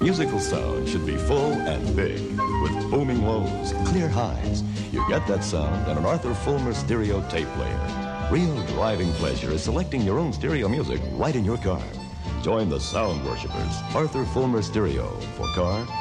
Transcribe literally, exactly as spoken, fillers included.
Musical sound should be full and big, with booming lows, clear highs. You get that sound in an Arthur Fulmer stereo tape player. Real driving pleasure is selecting your own stereo music right in your car. Join the sound worshipers, Arthur Fulmer Stereo, for car,